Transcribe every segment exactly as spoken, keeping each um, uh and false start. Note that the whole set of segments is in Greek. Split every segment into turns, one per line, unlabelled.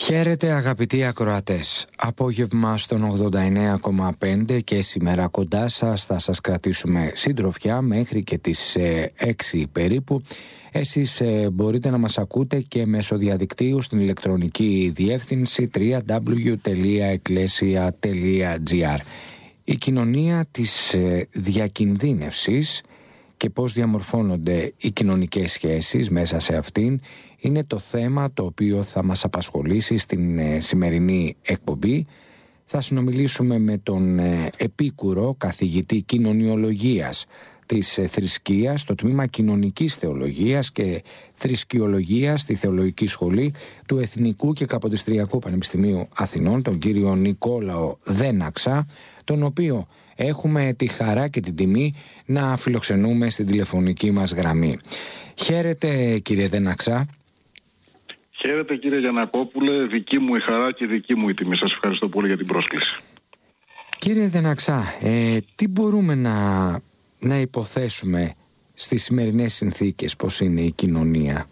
Χαίρετε αγαπητοί ακροατές. Απόγευμα στον ογδόντα εννέα κόμμα πέντε και σήμερα κοντά σας θα σας κρατήσουμε συντροφιά μέχρι και τις ε, έξι περίπου. Εσείς ε, μπορείτε να μας ακούτε και μέσω διαδικτύου στην ηλεκτρονική διεύθυνση double-u double-u double-u τελεία eklesia τελεία gr. Η κοινωνία της ε, διακινδύνευσης και πώς διαμορφώνονται οι κοινωνικές σχέσεις μέσα σε αυτήν είναι το θέμα το οποίο θα μας απασχολήσει στην ε, σημερινή εκπομπή. Θα συνομιλήσουμε με τον ε, επίκουρο καθηγητή κοινωνιολογίας της ε, θρησκείας στο τμήμα κοινωνικής θεολογίας και θρησκειολογίας στη Θεολογική Σχολή του Εθνικού και Καποδιστριακού Πανεπιστημίου Αθηνών, τον κύριο Νικόλαο Δέναξα, τον οποίο έχουμε τη χαρά και την τιμή να φιλοξενούμε στην τηλεφωνική μας γραμμή. Χαίρετε κύριε Δέναξα.
Χαίρετε κύριε Γιαννακόπουλε, δική μου η χαρά και δική μου η τιμή. Σας ευχαριστώ πολύ για την πρόσκληση.
Κύριε Δέναξα, ε, τι μπορούμε να, να υποθέσουμε στις σημερινές συνθήκες, πώς είναι η κοινωνία?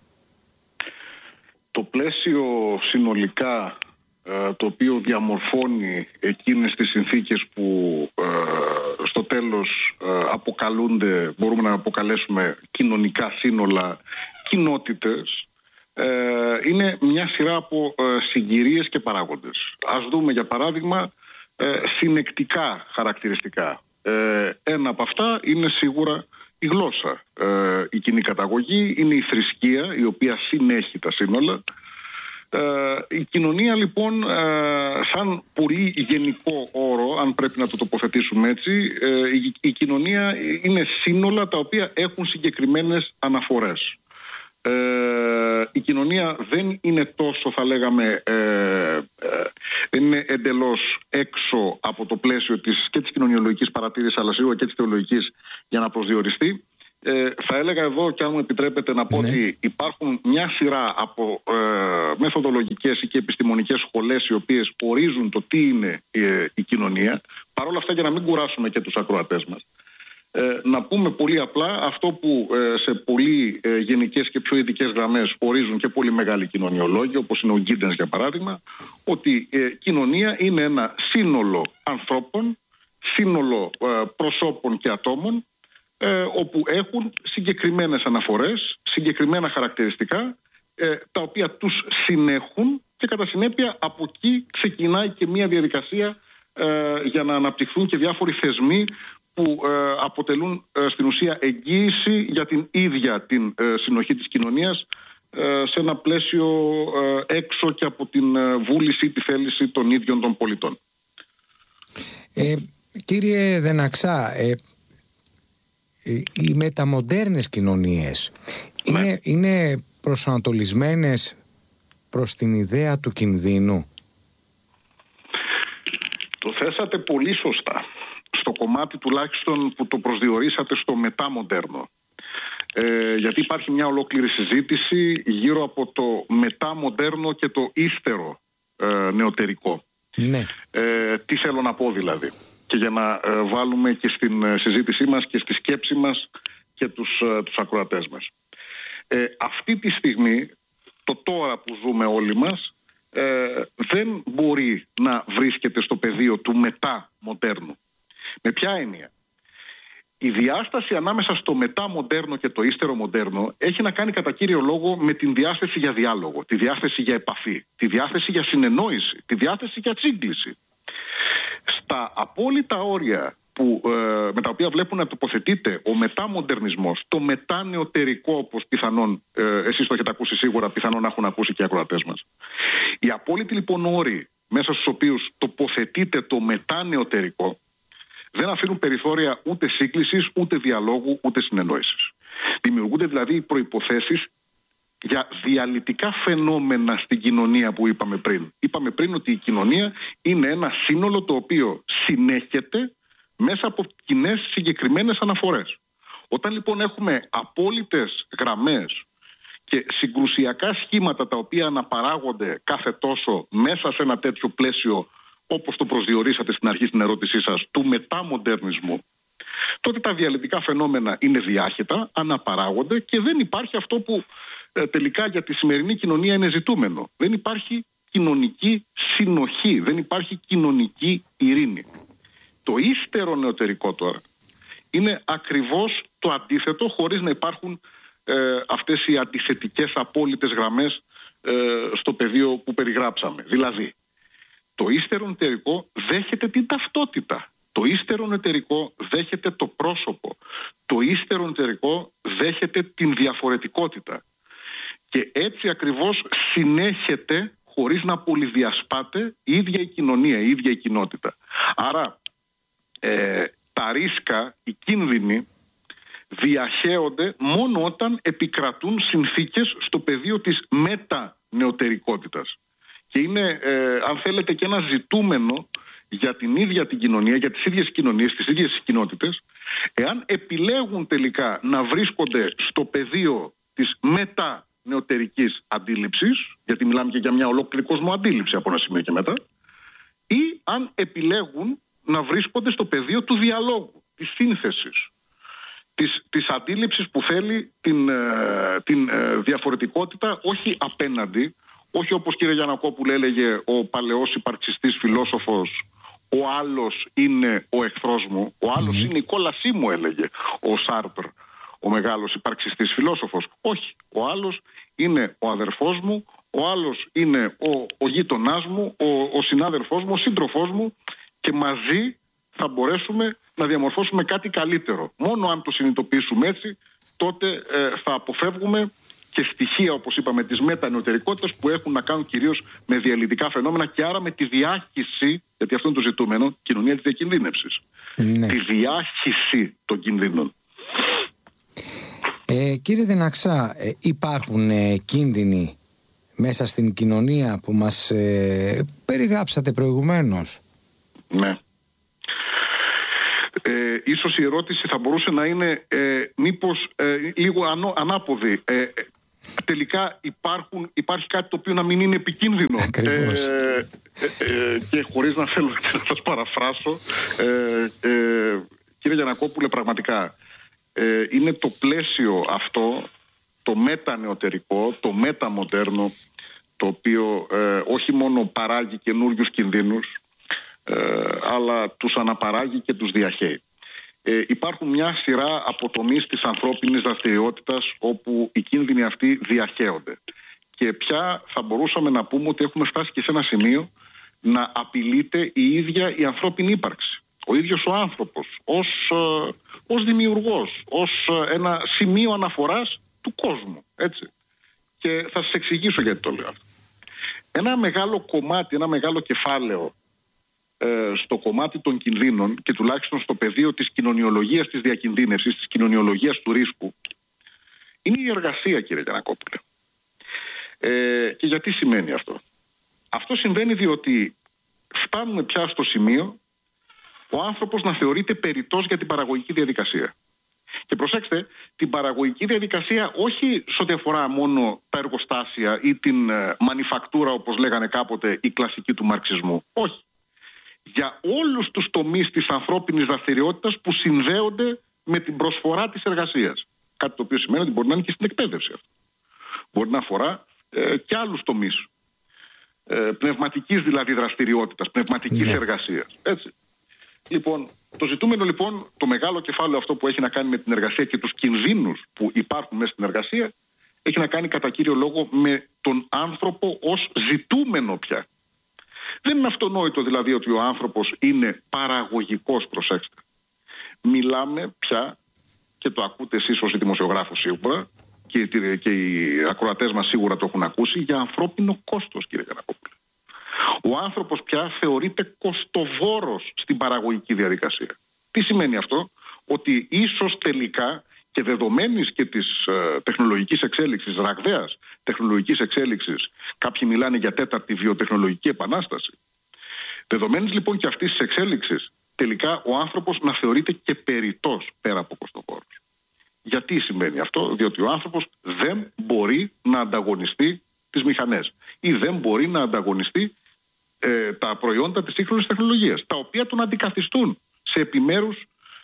Το πλαίσιο συνολικά ε, το οποίο διαμορφώνει εκείνες τις συνθήκες που ε, στο τέλος ε, αποκαλούνται, μπορούμε να αποκαλέσουμε κοινωνικά σύνολα, κοινότητες, Ε, είναι μια σειρά από ε, συγκυρίες και παράγοντες. Ας δούμε για παράδειγμα ε, συνεκτικά χαρακτηριστικά. Ε, ένα από αυτά είναι σίγουρα η γλώσσα. Ε, η κοινή καταγωγή είναι η θρησκεία, η οποία συνέχει τα σύνολα. Ε, η κοινωνία λοιπόν ε, σαν πολύ γενικό όρο, αν πρέπει να το τοποθετήσουμε έτσι, ε, η, η κοινωνία είναι σύνολα τα οποία έχουν συγκεκριμένες αναφορές. Ε, η κοινωνία δεν είναι τόσο, θα λέγαμε, ε, ε, δεν είναι εντελώς έξω από το πλαίσιο της, και της κοινωνιολογικής παρατήρησης αλλά σίγουρα και της θεολογικής για να προσδιοριστεί. Ε, θα έλεγα εδώ, και αν μου επιτρέπετε να πω, ναι, ότι υπάρχουν μια σειρά από ε, μεθοδολογικές και επιστημονικές σχολές οι οποίες ορίζουν το τι είναι ε, η κοινωνία. Παρ' όλα αυτά, για να μην κουράσουμε και τους ακροατές μας, Ε, να πούμε πολύ απλά αυτό που ε, σε πολύ ε, γενικές και πιο ειδικές γραμμές ορίζουν και πολύ μεγάλοι κοινωνιολόγοι, όπως είναι ο Γκίντενς για παράδειγμα, ότι ε, κοινωνία είναι ένα σύνολο ανθρώπων, σύνολο ε, προσώπων και ατόμων, ε, όπου έχουν συγκεκριμένες αναφορές, συγκεκριμένα χαρακτηριστικά, ε, τα οποία τους συνέχουν και κατά συνέπεια από εκεί ξεκινάει και μια διαδικασία ε, για να αναπτυχθούν και διάφοροι θεσμοί που ε, αποτελούν ε, στην ουσία εγγύηση για την ίδια την ε, συνοχή της κοινωνίας ε, σε ένα πλαίσιο ε, έξω και από την ε, βούληση ή τη θέληση των ίδιων των πολιτών.
Ε, κύριε Δέναξα, ε, οι μεταμοντέρνες κοινωνίες είναι, ναι. είναι προσανατολισμένες προς την ιδέα του κινδύνου?
Το θέσατε πολύ σωστά, στο κομμάτι τουλάχιστον που το προσδιορίσατε στο μεταμοντέρνο. Ε, γιατί υπάρχει μια ολόκληρη συζήτηση γύρω από το μεταμοντέρνο και το ύστερο ε, νεωτερικό.
Ναι.
Ε, τι θέλω να πω δηλαδή. Και για να ε, βάλουμε και στην συζήτησή μας και στη σκέψη μας και τους, ε, τους ακροατές μας. Ε, αυτή τη στιγμή, το τώρα που ζούμε όλοι μας, ε, δεν μπορεί να βρίσκεται στο πεδίο του μεταμοντέρνου. Με ποια έννοια? Η διάσταση ανάμεσα στο μεταμοντέρνο και το ύστερο μοντέρνο έχει να κάνει κατά κύριο λόγο με την διάθεση για διάλογο, τη διάθεση για επαφή, τη διάθεση για συνεννόηση, τη διάθεση για σύγκληση. Στα απόλυτα όρια που, ε, με τα οποία βλέπουν να τοποθετείται ο μεταμοντερνισμός, το μετανεωτερικό, όπως πιθανόν ε, εσείς το έχετε ακούσει σίγουρα, πιθανόν να έχουν ακούσει και οι ακροατές μας. Οι απόλυτοι λοιπόν όροι μέσα στους οποίους τοποθετείται το μετανεωτερικό δεν αφήνουν περιθώρια ούτε σύγκλησης, ούτε διαλόγου, ούτε συνεννόησης. Δημιουργούνται δηλαδή προϋποθέσεις για διαλυτικά φαινόμενα στην κοινωνία που είπαμε πριν. Είπαμε πριν ότι η κοινωνία είναι ένα σύνολο το οποίο συνέχεται μέσα από κοινές συγκεκριμένες αναφορές. Όταν λοιπόν έχουμε απόλυτες γραμμές και συγκρουσιακά σχήματα τα οποία αναπαράγονται κάθε τόσο μέσα σε ένα τέτοιο πλαίσιο, όπως το προσδιορίσατε στην αρχή στην ερώτησή σας, του μεταμοντερνισμού, τότε τα διαλυτικά φαινόμενα είναι διάχυτα, αναπαράγονται και δεν υπάρχει αυτό που ε, τελικά για τη σημερινή κοινωνία είναι ζητούμενο. Δεν υπάρχει κοινωνική συνοχή, δεν υπάρχει κοινωνική ειρήνη. Το ύστερο νεωτερικό τώρα είναι ακριβώς το αντίθετο, χωρίς να υπάρχουν ε, αυτές οι αντιθετικές απόλυτες γραμμές ε, στο πεδίο που περιγράψαμε. Δηλαδή, το ύστερο νεωτερικό δέχεται την ταυτότητα. Το ύστερο νεωτερικό δέχεται το πρόσωπο. Το ύστερο νεωτερικό δέχεται την διαφορετικότητα. Και έτσι ακριβώς συνέχεται, χωρίς να πολυδιασπάται, η ίδια η κοινωνία, η ίδια η κοινότητα. Άρα ε, τα ρίσκα, οι κίνδυνοι διαχέονται μόνο όταν επικρατούν συνθήκες στο πεδίο της μετανεωτερικότητας. Και είναι, ε, αν θέλετε, και ένα ζητούμενο για την ίδια την κοινωνία, για τις ίδιες κοινωνίες, τις ίδιες κοινότητες, εάν επιλέγουν τελικά να βρίσκονται στο πεδίο της μετανεωτερικής αντίληψης, γιατί μιλάμε και για μια ολόκληρη κοσμοαντίληψη από ένα σημείο και μετά, ή αν επιλέγουν να βρίσκονται στο πεδίο του διαλόγου, της σύνθεσης, της, της αντίληψης που θέλει την, ε, την ε, διαφορετικότητα, όχι απέναντι, όχι όπως, κύριε Γιαννακόπουλε, έλεγε ο παλαιός υπαρξιστής φιλόσοφος, ο άλλος είναι ο εχθρός μου, ο άλλος mm. είναι η κόλασή μου, έλεγε ο Σάρτρ, ο μεγάλος υπαρξιστής φιλόσοφος. Όχι, ο άλλος είναι ο αδερφός μου, ο άλλος είναι ο, ο γείτονάς μου, ο, ο συνάδελφός μου, ο σύντροφός μου, και μαζί θα μπορέσουμε να διαμορφώσουμε κάτι καλύτερο. Μόνο αν το συνειδητοποιήσουμε έτσι, τότε ε, θα αποφεύγουμε και στοιχεία, όπως είπαμε, της μετανεωτερικότητας που έχουν να κάνουν κυρίως με διαλυτικά φαινόμενα και άρα με τη διάχυση, γιατί αυτό είναι το ζητούμενο, κοινωνία της διακινδύνευσης. Ναι. Τη διάχυση των κινδύνων.
Ε, κύριε Δεναξά, ε, υπάρχουν ε, κίνδυνοι μέσα στην κοινωνία που μας ε, περιγράψατε προηγουμένως?
Ναι. Ε, ίσως η ερώτηση θα μπορούσε να είναι ε, μήπως ε, λίγο ανώ, ανάποδη. Ε, τελικά υπάρχουν, υπάρχει κάτι το οποίο να μην είναι επικίνδυνο.
Ακριβώς.
Ε, ε, ε, και χωρίς να θέλω να σας παραφράσω, ε, ε, κύριε Γιαννακόπουλε, πραγματικά ε, είναι το πλαίσιο αυτό, το μετανεωτερικό, το μεταμοντέρνο, το οποίο ε, όχι μόνο παράγει καινούριους κινδύνους, ε, αλλά τους αναπαράγει και τους διαχέει. Ε, υπάρχουν μια σειρά από τομείς της ανθρώπινης δραστηριότητας όπου οι κίνδυνοι αυτοί διαχέονται. Και πια θα μπορούσαμε να πούμε ότι έχουμε φτάσει και σε ένα σημείο να απειλείται η ίδια η ανθρώπινη ύπαρξη. Ο ίδιος ο άνθρωπος ως, ε, ως δημιουργός, ως ένα σημείο αναφοράς του κόσμου. Έτσι. Και θα σας εξηγήσω γιατί το λέω αυτό. Ένα μεγάλο κομμάτι, ένα μεγάλο κεφάλαιο στο κομμάτι των κινδύνων και τουλάχιστον στο πεδίο της κοινωνιολογίας της διακινδύνευσης, της κοινωνιολογίας του ρίσκου, είναι η εργασία, κύριε Γιαννακόπουλε. Ε, και γιατί σημαίνει αυτό? Αυτό συμβαίνει διότι φτάνουμε πια στο σημείο ο άνθρωπος να θεωρείται περιττός για την παραγωγική διαδικασία. Και προσέξτε, την παραγωγική διαδικασία όχι σε ό,τι αφορά μόνο τα εργοστάσια ή την ε, μανιφακτούρα, όπως λέγανε κάποτε οι κλασικοί του μαρξισμού. Όχι. Για όλους τους τομείς της ανθρώπινης δραστηριότητας που συνδέονται με την προσφορά της εργασίας. Κάτι το οποίο σημαίνει ότι μπορεί να είναι και στην εκπαίδευση αυτό. Μπορεί να αφορά ε, και άλλους τομείς. Ε, πνευματικής δηλαδή δραστηριότητας, πνευματικής yeah. εργασίας. Έτσι. Λοιπόν, το ζητούμενο λοιπόν, το μεγάλο κεφάλαιο αυτό που έχει να κάνει με την εργασία και τους κινδύνους που υπάρχουν μέσα στην εργασία, έχει να κάνει κατά κύριο λόγο με τον άνθρωπο ως ζητούμενο πια. Δεν είναι αυτονόητο δηλαδή ότι ο άνθρωπος είναι παραγωγικός, προσέξτε. Μιλάμε πια, και το ακούτε εσείς ως δημοσιογράφος σίγουρα, και, και οι ακροατές μας σίγουρα το έχουν ακούσει, για ανθρώπινο κόστος, κύριε Γιαννακόπουλε. Ο άνθρωπος πια θεωρείται κοστοβόρος στην παραγωγική διαδικασία. Τι σημαίνει αυτό? Ότι ίσως τελικά και δεδομένης και της ε, τεχνολογικής εξέλιξης, ραγδαίας τεχνολογικής εξέλιξης, κάποιοι μιλάνε για τέταρτη βιοτεχνολογική επανάσταση. Δεδομένης λοιπόν και αυτής της εξέλιξης, τελικά ο άνθρωπος να θεωρείται και περιττός πέρα από κοστοβόρος. Γιατί σημαίνει αυτό? Διότι ο άνθρωπος δεν μπορεί να ανταγωνιστεί τις μηχανές ή δεν μπορεί να ανταγωνιστεί ε, τα προϊόντα της σύγχρονης τεχνολογίας, τα οποία τον αντικαθιστούν σε επιμέρους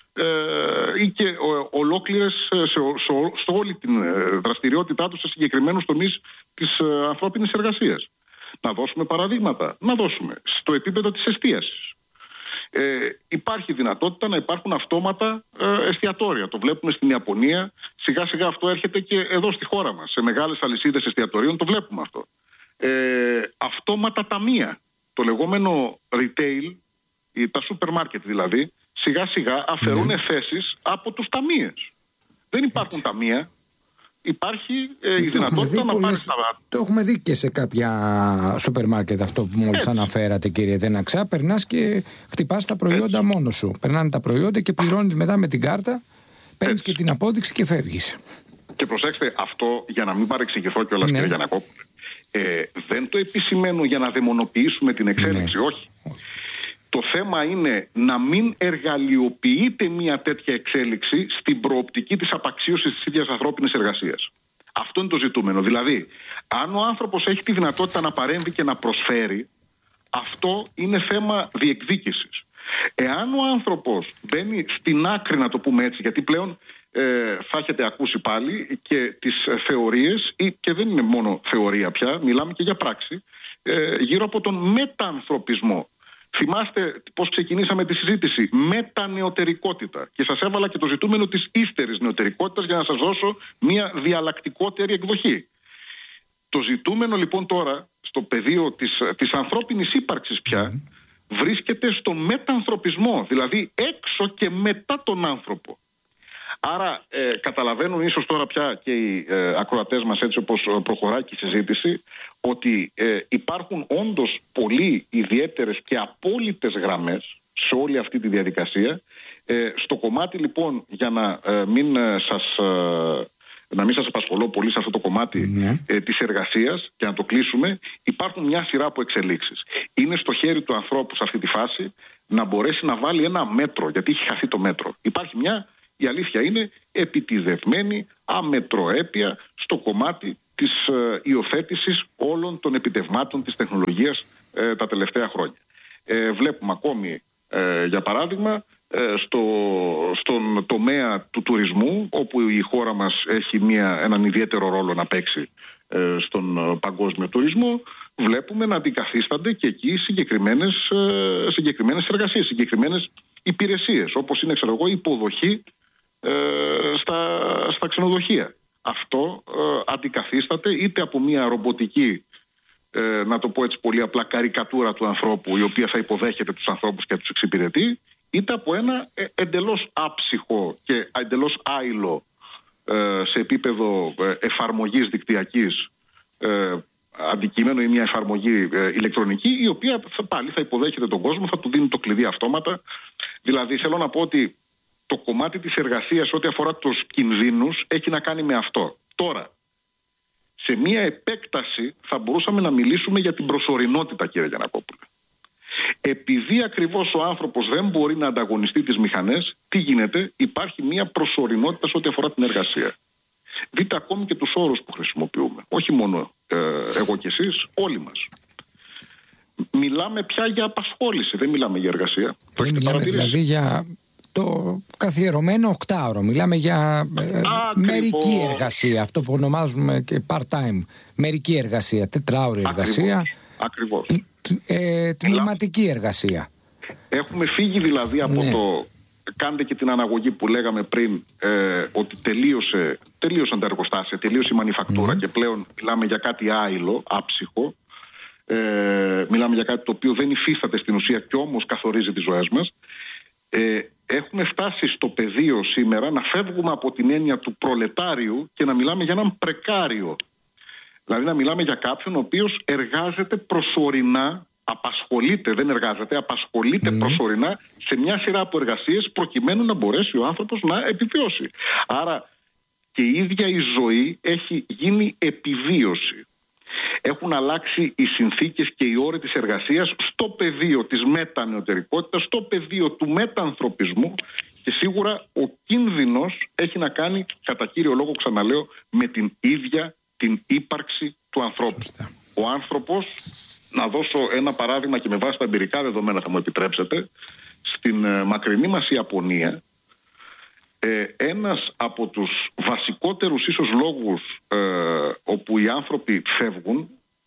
ή και ολόκληρες σε, σε, σε όλη την δραστηριότητά του σε συγκεκριμένους τομείς της ανθρώπινης εργασίας. Να δώσουμε παραδείγματα. Να δώσουμε. Στο επίπεδο της εστίασης. Ε, υπάρχει δυνατότητα να υπάρχουν αυτόματα ε, εστιατόρια. Το βλέπουμε στην Ιαπωνία. Σιγά σιγά αυτό έρχεται και εδώ στη χώρα μας. Σε μεγάλες αλυσίδες εστιατορίων το βλέπουμε αυτό. Ε, αυτόματα ταμεία. Το λεγόμενο retail, τα σούπερ μάρκετ δηλαδή, σιγά σιγά αφαιρούν mm. θέσεις από τους ταμείες. Δεν υπάρχουν Έτσι. ταμεία. Υπάρχει ε, η δυνατότητα να πάρει τα...
Το έχουμε δει και σε κάποια σούπερ μάρκετ αυτό που μόλις αναφέρατε, κύριε Δέναξα. Περνάς και χτυπάς τα προϊόντα Έτσι. μόνος σου. Περνάνε τα προϊόντα και πληρώνεις μετά με την κάρτα, παίρνεις και την απόδειξη και φεύγεις.
Και προσέξτε, αυτό για να μην παρεξηγηθώ κιόλας, ναι. κύριε Γιαννακόπουλε, ε, δεν το επισημαίνω για να δαιμονοποιήσουμε την εξέλιξη, ναι. όχι. Το θέμα είναι να μην εργαλειοποιείται μια τέτοια εξέλιξη στην προοπτική της απαξίωσης της ίδιας ανθρώπινης εργασίας. Αυτό είναι το ζητούμενο. Δηλαδή, αν ο άνθρωπος έχει τη δυνατότητα να παρέμβει και να προσφέρει, αυτό είναι θέμα διεκδίκησης. Εάν ο άνθρωπος μπαίνει στην άκρη, να το πούμε έτσι, γιατί πλέον ε, θα έχετε ακούσει πάλι και τις θεωρίες, και δεν είναι μόνο θεωρία πια, μιλάμε και για πράξη, ε, γύρω από τον μετανθρωπισμό. Θυμάστε πώς ξεκινήσαμε τη συζήτηση. Μετανεωτερικότητα. Και σας έβαλα και το ζητούμενο της ύστερης νεωτερικότητας για να σας δώσω μια διαλλακτικότερη εκδοχή. Το ζητούμενο λοιπόν τώρα στο πεδίο της, της ανθρώπινης ύπαρξης πια mm. βρίσκεται στο μετανθρωπισμό. Δηλαδή έξω και μετά τον άνθρωπο. Άρα ε, καταλαβαίνουν ίσως τώρα πια και οι ε, ακροατές μας, έτσι όπως προχωράει και η συζήτηση, ότι ε, υπάρχουν όντως πολύ ιδιαίτερες και απόλυτες γραμμές σε όλη αυτή τη διαδικασία. Ε, στο κομμάτι λοιπόν, για να, ε, μην, ε, σας, ε, να μην σας απασχολώ πολύ σε αυτό το κομμάτι mm. ε, της εργασίας και να το κλείσουμε, υπάρχουν μια σειρά από εξελίξεις. Είναι στο χέρι του ανθρώπου σε αυτή τη φάση να μπορέσει να βάλει ένα μέτρο, γιατί έχει χαθεί το μέτρο. Υπάρχει μια... Η αλήθεια είναι επιτιδευμένη αμετροέπεια στο κομμάτι της ε, υιοθέτησης όλων των επιτευγμάτων της τεχνολογίας ε, τα τελευταία χρόνια. Ε, βλέπουμε ακόμη, ε, για παράδειγμα, ε, στο, στον τομέα του τουρισμού, όπου η χώρα μας έχει μια, έναν ιδιαίτερο ρόλο να παίξει ε, στον παγκόσμιο τουρισμό, βλέπουμε να αντικαθίστανται και εκεί συγκεκριμένες, ε, συγκεκριμένες εργασίες, συγκεκριμένες υπηρεσίες, όπως είναι, ξέρω εγώ, η υποδοχή Στα, στα ξενοδοχεία. Αυτό ε, αντικαθίσταται είτε από μια ρομποτική, ε, να το πω έτσι πολύ απλά, καρικατούρα του ανθρώπου, η οποία θα υποδέχεται τους ανθρώπους και τους εξυπηρετεί, είτε από ένα ε, εντελώς άψυχο και εντελώς άειλο ε, σε επίπεδο ε, εφαρμογής δικτυακής ε, αντικείμενο ή μια εφαρμογή ε, ηλεκτρονική, η οποία θα, πάλι θα υποδέχεται τον κόσμο, θα του δίνει το κλειδί αυτόματα. Δηλαδή θέλω να πω ότι το κομμάτι της εργασίας ό,τι αφορά τους κινδύνους έχει να κάνει με αυτό. Τώρα, σε μία επέκταση θα μπορούσαμε να μιλήσουμε για την προσωρινότητα, κύριε Γιαννακόπουλε. Επειδή ακριβώς ο άνθρωπος δεν μπορεί να ανταγωνιστεί τις μηχανές, τι γίνεται? Υπάρχει μία προσωρινότητα σε ό,τι αφορά την εργασία. Δείτε ακόμη και τους όρους που χρησιμοποιούμε. Όχι μόνο ε, εγώ και εσείς, όλοι μας. Μιλάμε πια για απασχόληση, δεν μιλάμε για εργασία.
Δεν μιλάμε δηλαδή για... το καθιερωμένο οκτάωρο. Μιλάμε για ε, μερική εργασία, αυτό που ονομάζουμε και part-time. Μερική εργασία, τετράωρη εργασία.
Ακριβώς.
Ε, τμηματική εργασία.
Έχουμε φύγει δηλαδή από ναι. το... Κάντε και την αναγωγή που λέγαμε πριν, ε, ότι τελείωσε, τελείωσαν τα εργοστάσια, τελείωσε η μανιφακτούρα mm. και πλέον μιλάμε για κάτι άειλο, άψυχο. Ε, μιλάμε για κάτι το οποίο δεν υφίσταται στην ουσία και όμως καθορίζει τις ζωές μας. Ε, έχουμε φτάσει στο πεδίο σήμερα να φεύγουμε από την έννοια του προλετάριου και να μιλάμε για έναν πρεκάριο. Δηλαδή να μιλάμε για κάποιον ο οποίος εργάζεται προσωρινά, απασχολείται, δεν εργάζεται, απασχολείται mm. προσωρινά σε μια σειρά από εργασίες προκειμένου να μπορέσει ο άνθρωπος να επιβιώσει. Άρα και η ίδια η ζωή έχει γίνει επιβίωση. Έχουν αλλάξει οι συνθήκες και οι όροι της εργασίας στο πεδίο της μετανεωτερικότητας, στο πεδίο του μετανθρωπισμού και σίγουρα ο κίνδυνος έχει να κάνει, κατά κύριο λόγο ξαναλέω, με την ίδια την ύπαρξη του ανθρώπου. Σωστά. Ο άνθρωπος, να δώσω ένα παράδειγμα και με βάση τα εμπειρικά δεδομένα θα μου επιτρέψετε, στην ε, μακρινή μας Ιαπωνία, Ε, ένας από τους βασικότερους ίσως λόγους ε, όπου οι άνθρωποι φεύγουν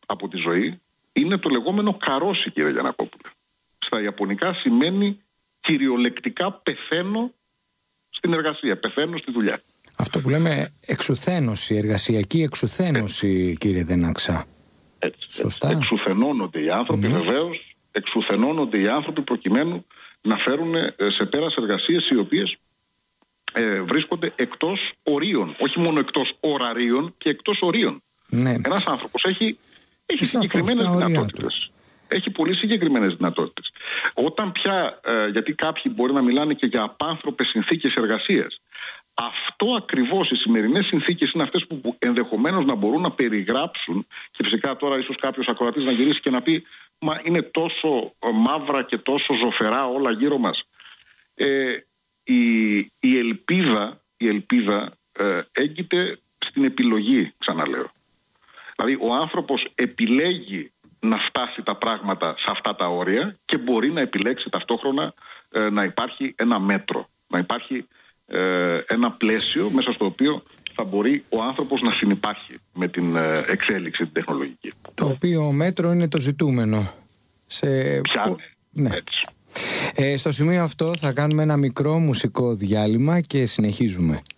από τη ζωή είναι το λεγόμενο καρόσι, κύριε Γιαννακόπουλε. Στα Ιαπωνικά σημαίνει κυριολεκτικά πεθαίνω στην εργασία, πεθαίνω στη δουλειά.
Αυτό που λέμε εξουθένωση, εργασιακή εξουθένωση, έτσι, κύριε Δέναξα.
Έτσι,
σωστά.
Έτσι. Εξουθενώνονται οι άνθρωποι, ναι. Βεβαίως, εξουθενώνονται οι άνθρωποι προκειμένου να φέρουν σε πέρας εργασίες οι οποίες ε, βρίσκονται εκτός ορίων. Όχι μόνο εκτός ωραρίων και εκτός ορίων. Ναι. Ένας άνθρωπος έχει, έχει συγκεκριμένες δυνατότητες. Έχει πολύ συγκεκριμένες δυνατότητες. Όταν πια, ε, γιατί κάποιοι μπορεί να μιλάνε και για απάνθρωπες συνθήκες εργασίας. Αυτό ακριβώς, οι σημερινές συνθήκες είναι αυτές που ενδεχομένως να μπορούν να περιγράψουν, και φυσικά τώρα ίσως κάποιος ακροατής να γυρίσει και να πει «Μα είναι τόσο μαύρα και τόσο ζωφερά όλα γύρω μας». Ε, η, η ελπίδα, η ελπίδα ε, έγκυται στην επιλογή, ξαναλέω. Δηλαδή ο άνθρωπος επιλέγει να φτάσει τα πράγματα σε αυτά τα όρια και μπορεί να επιλέξει ταυτόχρονα ε, να υπάρχει ένα μέτρο, να υπάρχει ε, ένα πλαίσιο μέσα στο οποίο θα μπορεί ο άνθρωπος να συνυπάρχει με την ε, εξέλιξη την τεχνολογική.
Το οποίο μέτρο είναι το ζητούμενο. Σε...
Πια,
ναι.
Έτσι.
Ε, στο σημείο αυτό θα κάνουμε ένα μικρό μουσικό διάλειμμα και συνεχίζουμε.